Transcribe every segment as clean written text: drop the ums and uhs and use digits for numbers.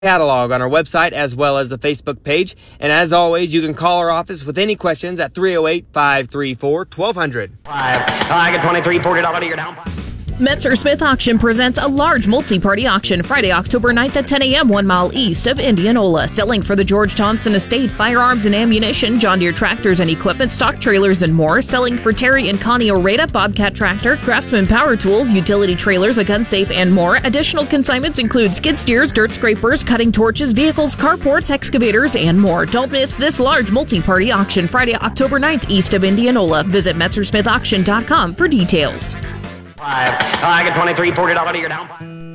catalog on our website as well as the Facebook page. And as always, you can call our office with any questions at 308-534-1200. I get $23, $40 to your down. Metzer Smith Auction presents a large multi-party auction Friday, October 9th at 10 a.m. 1 mile east of Indianola. Selling for the George Thompson Estate, firearms and ammunition, John Deere tractors and equipment, stock trailers and more. Selling for Terry and Connie Oreda, Bobcat tractor, Craftsman power tools, utility trailers, a gun safe, and more. Additional consignments include skid steers, dirt scrapers, cutting torches, vehicles, carports, excavators, and more. Don't miss this large multi-party auction Friday, October 9th east of Indianola. Visit MetzerSmithAuction.com for details. I get $23, $40 to your down.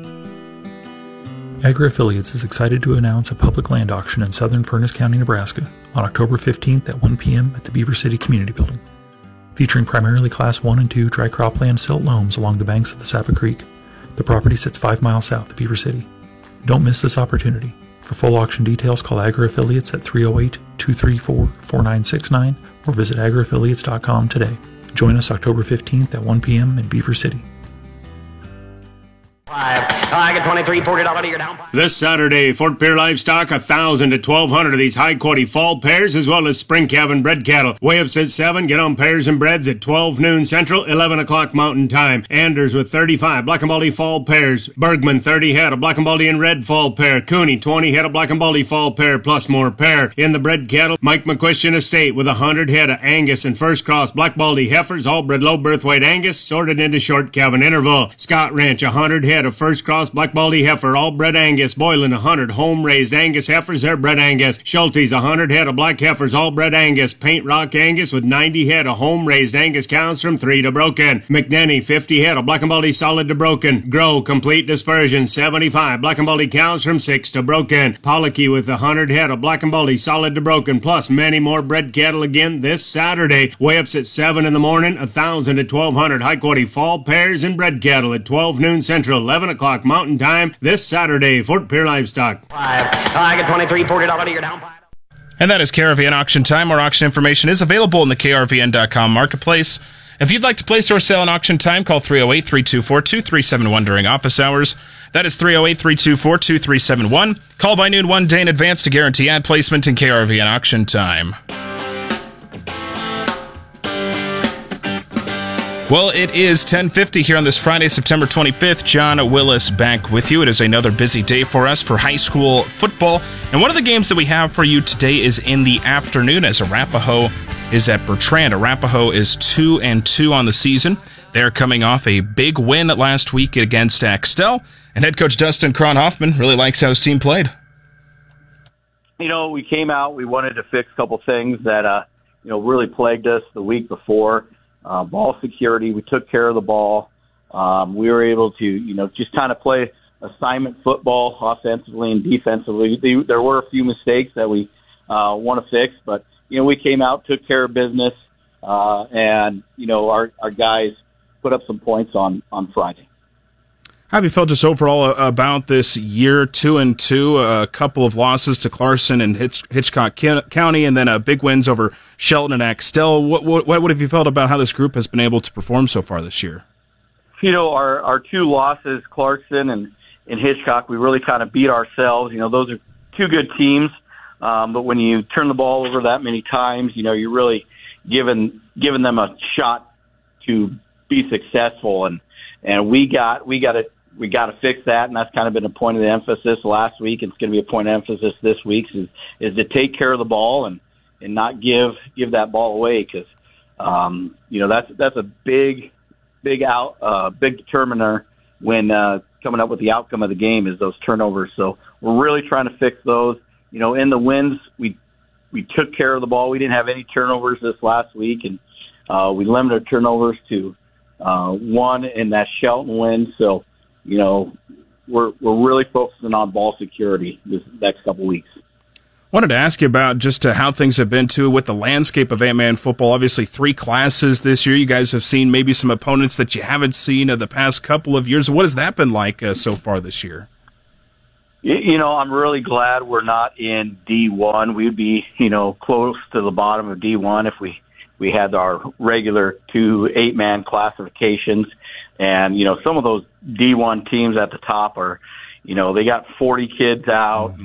Agri Affiliates is excited to announce a public land auction in southern Furnace County, Nebraska on October 15th at 1 p.m. at the Beaver City Community Building. Featuring primarily Class 1 and 2 dry cropland silt loams along the banks of the Sapa Creek, the property sits 5 miles south of Beaver City. Don't miss this opportunity. For full auction details, call Agri Affiliates at 308-234-4969 or visit agriaffiliates.com today. Join us October 15th at 1 p.m. in Beaver City. I get $23, $40 to your down. This Saturday, Fort Pierre Livestock, 1,000 to 1,200 of these high-quality fall pairs, as well as spring calving bred cattle. Weigh ups at 7, get on pairs and breds at 12 noon Central, 11 o'clock Mountain Time. Anders with 35 Black and Baldy fall pairs. Bergman, 30 head of Black and Baldy and red fall pair. Cooney, 20 head of Black and Baldy fall pair, plus more pair. In the bred cattle, Mike McQuestion Estate with 100 head of Angus and first cross Black Baldy heifers, all bred low birth weight Angus, sorted into short calving interval. Scott Ranch, 100 head of first cross Black Baldy heifer, all bred Angus. Boylan, 100 home-raised Angus heifers, they're bred Angus. Schulte's, 100 head of black heifers, all bred Angus. Paint Rock Angus with 90 head of home-raised Angus cows from 3 to broken. McNenny, 50 head of Black and Baldy solid to broken. Grow, complete dispersion, 75 Black and Baldy cows from 6 to broken. Pollocky with 100 head of Black and Baldy solid to broken, plus many more bred cattle again this Saturday. Weigh-ups at 7 in the morning, 1,000 to 1,200 high-quality fall pairs and bred cattle at 12 noon Central, 11 o'clock Mountain Time this Saturday, Fort Pierre Livestock. I get $23, $40 to your down. And that is KRVN Auction Time. Our auction information is available in the KRVN.com marketplace. If you'd like to place or sell in auction time, call 308-324-2371 during office hours. That is 308-324-2371. Call by noon 1 day in advance to guarantee ad placement in KRVN Auction Time. Well, it is 10:50 here on this Friday, September 25th. John Willis back with you. It is another busy day for us for high school football. And one of the games that we have for you today is in the afternoon as Arapahoe is at Bertrand. Arapahoe is 2-2 on the season. They're coming off a big win last week against Axtell. And head coach Dustin Cron-Hoffman really likes how his team played. You know, we came out, we wanted to fix a couple things that, really plagued us the week before. Ball security, we took care of the ball. We were able to, just kind of play assignment football offensively and defensively. There were a few mistakes that we want to fix, but, we came out, took care of business, and, our guys put up some points on Friday. How have you felt just overall about this year, 2-2, a couple of losses to Clarkson and Hitchcock County, and then big wins over Shelton and Axtell? What have you felt about how this group has been able to perform so far this year? Our two losses, Clarkson and Hitchcock, we really kind of beat ourselves. Those are two good teams, but when you turn the ball over that many times, you're really giving them a shot to be successful, and we got to fix that, and that's kind of been a point of the emphasis last week. It's going to be a point of emphasis this week is to take care of the ball and not give that ball away, because that's a big determiner when coming up with the outcome of the game is those turnovers. So we're really trying to fix those. In the wins, we took care of the ball. We didn't have any turnovers this last week, and we limited our turnovers to one in that Shelton win. So, we're really focusing on ball security this next couple weeks. Wanted to ask you about just how things have been, too, with the landscape of A-Man football. Obviously, 3 classes this year. You guys have seen maybe some opponents that you haven't seen in the past couple of years. What has that been like so far this year? I'm really glad we're not in D1. We'd be, close to the bottom of D1 if we had our regular 2 8-man classifications. And, some of those D1 teams at the top are, they got 40 kids out.